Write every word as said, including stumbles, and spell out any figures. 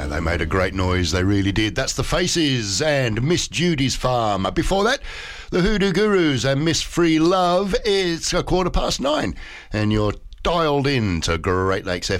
Yeah, they made a great noise, they really did. That's the Faces and Miss Judy's Farm. Before that, the Hoodoo Gurus and Miss Free Love. It's a quarter past nine, and you're dialed in to Great Lakes F M.